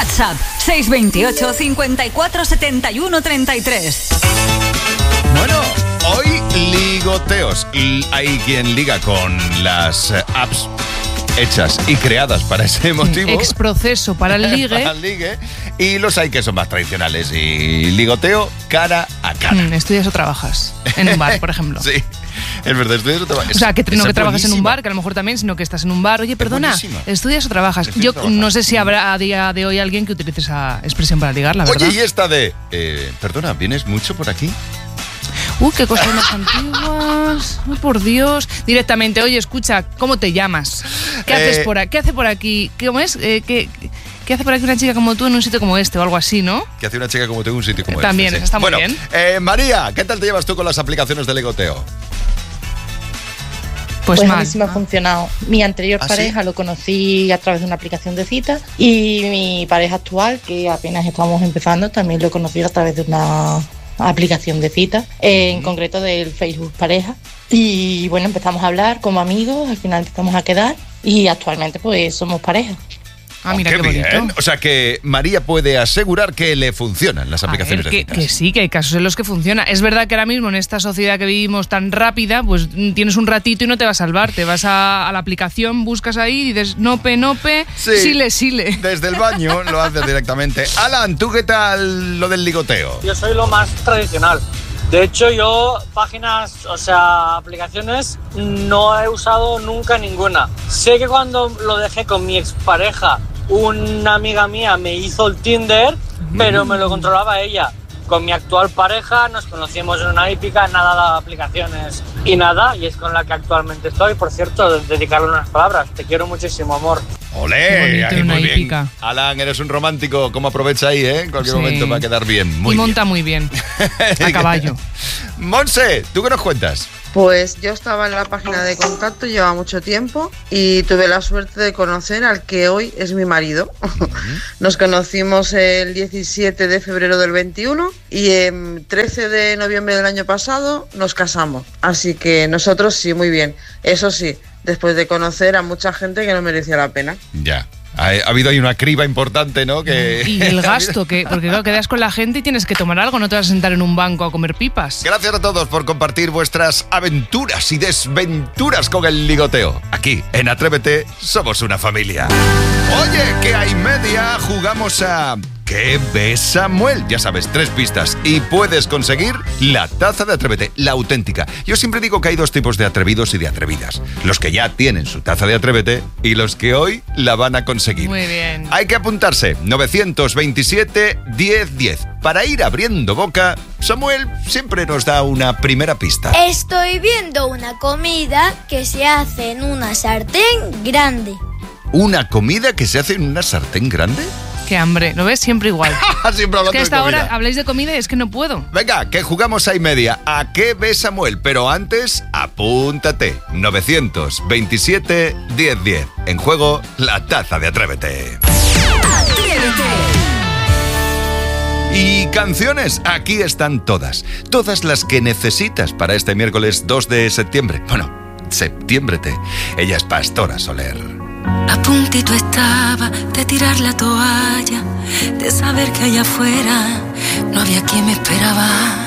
WhatsApp 628 54 71 33. Bueno, hoy ligoteos. Hay quien liga con las apps hechas y creadas para ese motivo. Exproceso para el ligue. Para el ligue. Y los hay que son más tradicionales. Y ligoteo cara a cara. ¿Estudias o trabajas? En un bar, por ejemplo. Sí. Es verdad, estudias o trabajas. O sea, que no que trabajas en un bar, que a lo mejor también, sino que estás en un bar. Oye, perdona, ¿estudias o trabajas? Yo no sé si habrá a día de hoy alguien que utilice esa expresión para ligar, la verdad. Oye, y esta de... perdona, ¿vienes mucho por aquí? Qué cosas más antiguas. Por Dios. Directamente, oye, escucha, ¿cómo te llamas? ¿Qué haces por aquí? ¿Qué hace por aquí? ¿Cómo es? ¿Qué hace por aquí una chica como tú en un sitio como este o algo así, no? ¿Qué hace una chica como tú en un sitio como También, este? Está muy bien. María, ¿qué tal te llevas tú con las aplicaciones de ligoteo? Pues mal. A mí sí me ha funcionado. Mi anterior pareja lo conocí a través de una aplicación de citas y mi pareja actual, que apenas estamos empezando, también lo conocí a través de una aplicación de citas, en concreto del Facebook Pareja. Y bueno, empezamos a hablar como amigos, al final empezamos a quedar y actualmente pues somos pareja. Mira qué bonito. Bien. O sea que María puede asegurar que le funcionan las aplicaciones de citas. Que sí, que hay casos en los que funciona. Es verdad que ahora mismo en esta sociedad que vivimos tan rápida, pues tienes un ratito y no te va a salvar. Te vas a la aplicación, buscas ahí y dices nope, sile. Desde el baño lo haces directamente. Alan, ¿tú qué tal lo del ligoteo? Yo soy lo más tradicional. De hecho, yo páginas, o sea, aplicaciones, no he usado nunca ninguna. Sé que cuando lo dejé con mi expareja, una amiga mía me hizo el Tinder, pero me lo controlaba ella. Con mi actual pareja nos conocimos en una hípica, nada de aplicaciones y nada, y es con la que actualmente estoy. Por cierto, dedicarle unas palabras. Te quiero muchísimo, amor. ¡Olé! Ahí muy bien. Alan, eres un romántico. ¿Cómo aprovecha ahí, En cualquier momento va a quedar bien. Muy monta muy bien. A caballo. Monse, ¿tú qué nos cuentas? Pues yo estaba en la página de contacto, lleva mucho tiempo y tuve la suerte de conocer al que hoy es mi marido. Nos conocimos el 17 de febrero del 21 y el 13 de noviembre del año pasado nos casamos. Así que nosotros sí, muy bien. Eso sí, después de conocer a mucha gente que no merecía la pena. Ya. Ha habido ahí una criba importante, ¿no? Y el gasto, porque claro, quedas con la gente y tienes que tomar algo, no te vas a sentar en un banco a comer pipas. Gracias a todos por compartir vuestras aventuras y desventuras con el ligoteo. Aquí, en Atrévete, somos una familia. Oye, que hay media, jugamos a... ¿Qué ves, Samuel? Ya sabes, 3 pistas y puedes conseguir la taza de Atrévete, la auténtica. Yo siempre digo que hay 2 tipos de atrevidos y de atrevidas. Los que ya tienen su taza de Atrévete y los que hoy la van a conseguir. Muy bien. Hay que apuntarse, 927 1010. Para ir abriendo boca, Samuel siempre nos da una primera pista. Estoy viendo una comida que se hace en una sartén grande. ¿Una comida que se hace en una sartén grande? Qué hambre, ¿lo ves? Siempre igual. Siempre hablando es que hasta de comida. ahora habláis de comida y es que no puedo. Venga, que jugamos a y media. ¿A qué ves, Samuel? Pero antes, apúntate. 927 1010. En juego, la taza de Atrévete. Atrévete. Y canciones, aquí están todas. Todas las que necesitas para este miércoles 2 de septiembre. Bueno, septiémbrete. Ella es Pastora Soler. A puntito estaba de tirar la toalla, de saber que allá afuera no había quien me esperaba.